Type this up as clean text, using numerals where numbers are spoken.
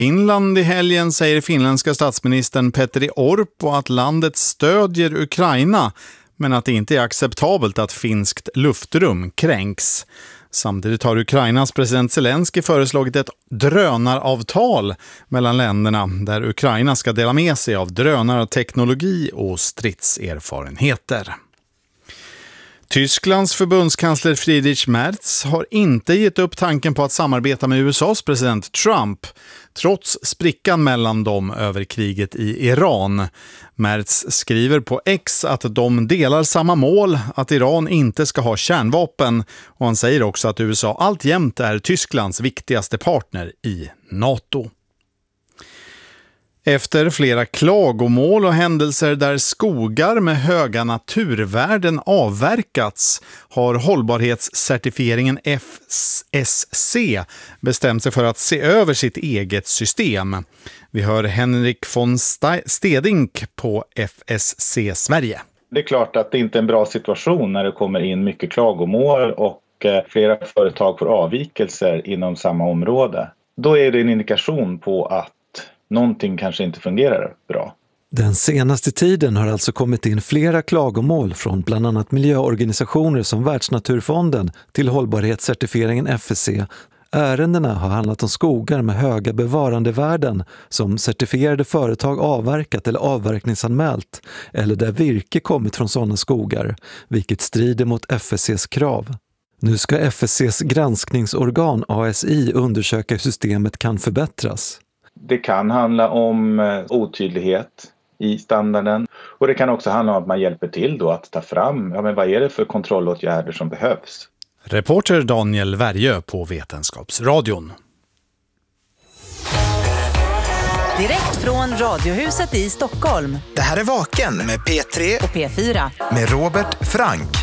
Finland i helgen, säger finländska statsministern Petteri Orpo att landet stödjer Ukraina, men att det inte är acceptabelt att finskt luftrum kränks. Samtidigt har Ukrainas president Zelensky föreslagit ett drönaravtal mellan länderna där Ukraina ska dela med sig av drönarteknologi och stridserfarenheter. Tysklands förbundskansler Friedrich Merz har inte gett upp tanken på att samarbeta med USAs president Trump, trots sprickan mellan dem över kriget i Iran. Merz skriver på X att de delar samma mål, att Iran inte ska ha kärnvapen, och han säger också att USA alltjämt är Tysklands viktigaste partner i NATO. Efter flera klagomål och händelser där skogar med höga naturvärden avverkats har hållbarhetscertifieringen FSC bestämt sig för att se över sitt eget system. Vi hör Henrik von Stedink på FSC Sverige. Det är klart att det inte är en bra situation när det kommer in mycket klagomål och flera företag får avvikelser inom samma område. Då är det en indikation på att någonting kanske inte fungerar bra. Den senaste tiden har alltså kommit in flera klagomål från bland annat miljöorganisationer som Världsnaturfonden till hållbarhetscertifieringen FSC. Ärendena har handlat om skogar med höga bevarandevärden som certifierade företag avverkat eller avverkningsanmält, eller där virke kommit från sådana skogar, vilket strider mot FSCs krav. Nu ska FSCs granskningsorgan ASI undersöka hur systemet kan förbättras. Det kan handla om otydlighet i standarden, och det kan också handla om att man hjälper till då att ta fram men vad är det för kontrollåtgärder som behövs. Reporter Daniel Värjö på Vetenskapsradion. Direkt från Radiohuset i Stockholm. Det här är Vaken med P3 och P4 med Robert Frank.